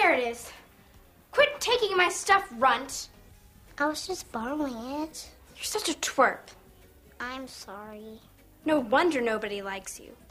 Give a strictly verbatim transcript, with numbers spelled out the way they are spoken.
There it is. Quit taking my stuff, runt. I was just borrowing it. You're such a twerp. I'm sorry. No wonder nobody likes you.